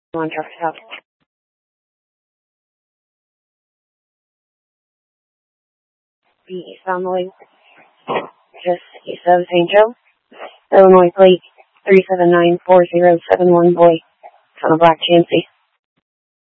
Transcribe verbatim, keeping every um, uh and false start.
One truck stop. Be East Illinois, just east of Saint Joe. Illinois plate three seven nine four zero seven one, boy. Son of Black Chansey.